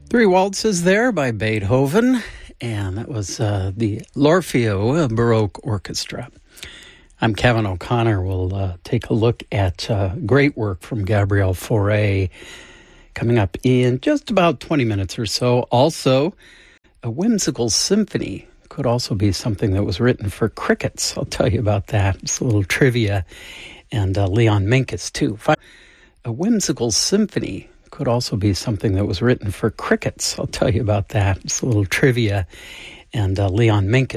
Three Waltzes there by Beethoven, and that was the L'Orfeo Baroque Orchestra. I'm Kevin O'Connor. We'll take a look at great work from Gabriel Fauré coming up in just about 20 minutes or so. Also, a whimsical symphony could also be something that was written for crickets. I'll tell you about that. It's a little trivia. And Leon Menkes, too. A whimsical symphony could also be something that was written for crickets. I'll tell you about that. It's a little trivia. And Leon Menkes.